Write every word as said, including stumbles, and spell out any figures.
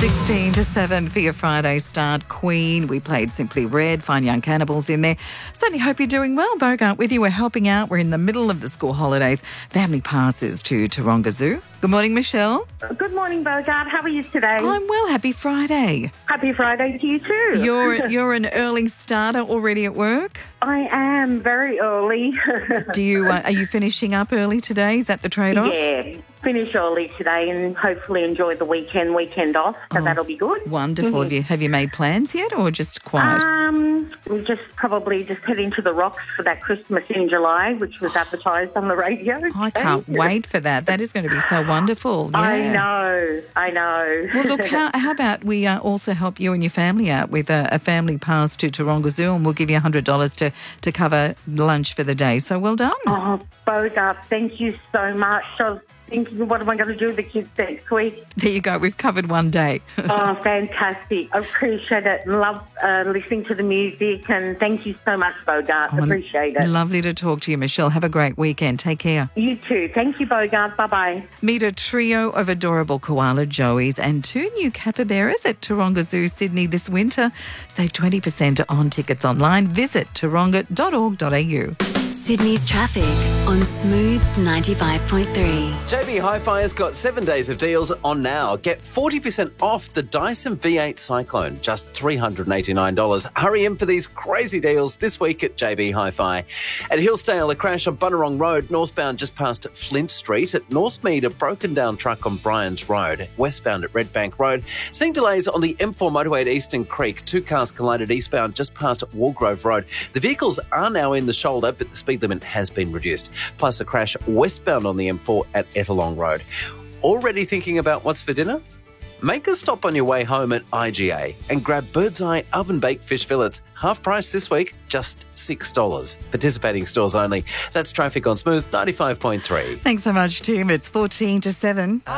sixteen to seven for your Friday start. Queen, we played Simply Red, Fine Young Cannibals in there. Certainly hope you're doing well. Bogart with you. We're helping out. We're in the middle of the school holidays. Family passes to Taronga Zoo. Good morning, Michelle. Good morning, Bogart. How are you today? I'm well. Happy Friday. Happy Friday to you too. You're you're an early starter already at work? I am very early. Do you uh, are you finishing up early today? Is that the trade-off? Yeah, finish early today and hopefully enjoy the weekend weekend off, so Oh, that'll be good. Wonderful. Have you have you made plans yet, or just quiet? Um, we just probably just heading to the Rocks for that Christmas in July, which was advertised on the radio. I can't wait for that. That is going to be so wonderful. Yeah. I know, I know. Well, look, how, how about we uh, also help you and your family out with a, a family pass to Taronga Zoo, and we'll give you one hundred dollars to, to cover lunch for the day. So well done. Oh, Bogart, thank you so much. I was thinking, what am I going to do with the kids next week? There you go. We've covered one day. Oh, fantastic. I appreciate it. Love uh, listening to the music, and thank you so much, Bogart. Oh, appreciate it. Lovely to talk to you, Michelle. Have a great weekend. Take care. You too. Thank you, Bogart. Bye-bye. Meet a trio of adorable koala joeys and two new capybaras at Taronga Zoo, Sydney this winter. Save twenty percent on tickets online. Visit taronga dot org dot a u. Sydney's traffic on Smooth ninety-five point three. J B Hi-Fi has got seven days of deals on now. Get forty percent off the Dyson V eight Cyclone, just three hundred eighty-nine dollars. Hurry in for these crazy deals this week at J B Hi-Fi. At Hillsdale, a crash on Bunurong Road, northbound just past Flint Street. At Northmead, a broken down truck on Bryans Road, westbound at Red Bank Road. Seeing delays on the M four motorway at Eastern Creek. Two cars collided eastbound just past Walgrove Road. The vehicles are now in the shoulder, but the speed limit has been reduced. Plus a crash westbound on the M four at Ettalong Road. Already thinking about what's for dinner? Make a stop on your way home at I G A and grab Bird's Eye oven-baked fish fillets. Half price this week, just six dollars. Participating stores only. That's traffic on Smooth ninety-five point three. Thanks so much, Tim. It's fourteen to seven.